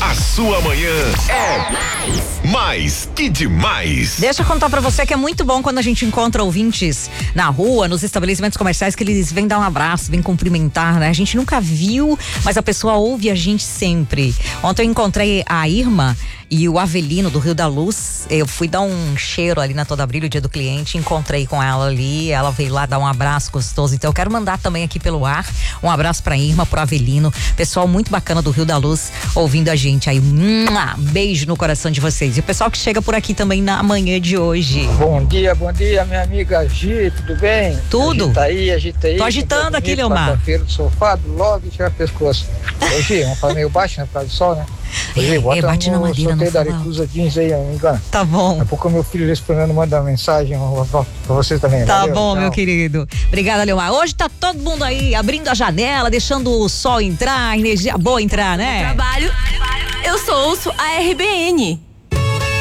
A sua manhã é mais que demais. Deixa eu contar pra você que é muito bom quando a gente encontra ouvintes na rua, nos estabelecimentos comerciais, que eles vêm dar um abraço, vêm cumprimentar, né? A gente nunca viu, mas a pessoa ouve a gente sempre. Ontem eu encontrei a Irma e o Avelino do Rio da Luz. Eu fui dar um cheiro ali na Toda Brilho, dia do cliente, encontrei com ela ali, ela veio lá dar um abraço gostoso. Então eu quero mandar também aqui pelo ar um abraço pra Irma, pro Avelino, pessoal muito bacana do Rio da Luz ouvindo a gente aí. Beijo no coração de vocês. E o pessoal que chega por aqui também na manhã de hoje. Bom dia, minha amiga Gi, tudo bem? Tudo. Agita aí. Tô agitando aqui, Leomar. Quarta-feira do sofá, do logo e tirar pescoço. Hoje, vamos falar meio baixo, né, por causa do sol, né? Hoje, bota bate na madeira, sorteio da não fala. Aretusa Jeans aí, não me engano. Tá bom. Daqui a pouco meu filho respondendo manda uma mensagem pra vocês também. Tá Valeu, bom, tchau. meu querido. Obrigada, Leomar. Hoje tá todo mundo aí abrindo a janela, deixando o sol entrar, a energia boa entrar, né? Trabalho, eu só ouço a RBN.